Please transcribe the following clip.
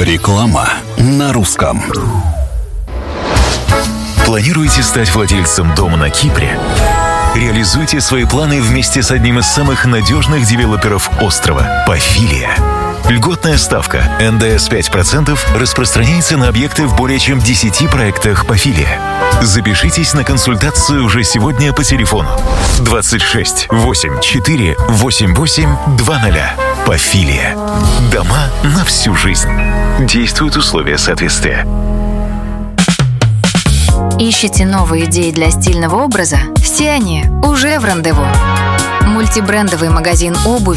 Реклама на русском. Планируете стать владельцем дома на Кипре? Реализуйте свои планы вместе с одним из самых надежных девелоперов острова – Pafilia. Льготная ставка НДС 5% распространяется на объекты в более чем 10 проектах Pafilia. Запишитесь на консультацию уже сегодня по телефону 26 84 88 20. Pafilia. Дома на всю жизнь. Действуют условия соответствия. Ищете новые идеи для стильного образа? Все они уже в «Рандеву». Мультибрендовый магазин обуви